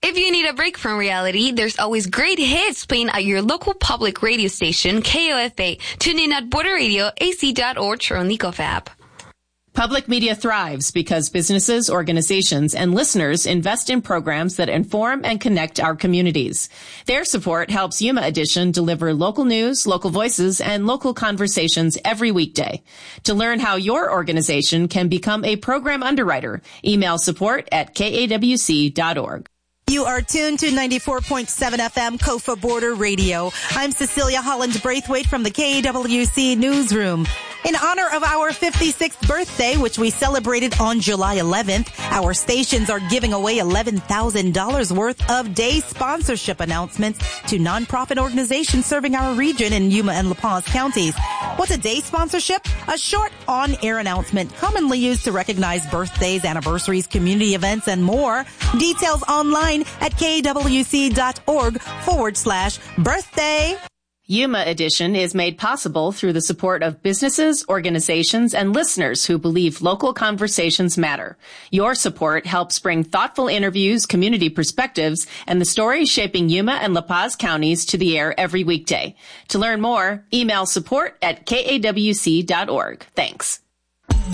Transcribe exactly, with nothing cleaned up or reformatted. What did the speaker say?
If you need a break from reality, there's always great hits playing at your local public radio station, K O F A. Tune in at border radio a c dot org or on the Ecof app. Public media thrives because businesses, organizations, and listeners invest in programs that inform and connect our communities. Their support helps Yuma Edition deliver local news, local voices, and local conversations every weekday. To learn how your organization can become a program underwriter, email support at k a w c dot org. You are tuned to ninety-four point seven F M Kofa Border Radio. I'm Cecilia Holland-Braithwaite from the K A W C Newsroom. In honor of our fifty-sixth birthday, which we celebrated on July eleventh, our stations are giving away eleven thousand dollars worth of day sponsorship announcements to nonprofit organizations serving our region in Yuma and La Paz counties. What's a day sponsorship? A short on-air announcement commonly used to recognize birthdays, anniversaries, community events, and more. Details online at kwc.org forward slash birthday. Yuma Edition is made possible through the support of businesses, organizations, and listeners who believe local conversations matter. Your support helps bring thoughtful interviews, community perspectives, and the stories shaping Yuma and La Paz counties to the air every weekday. To learn more, email support at k a w c dot org. Thanks.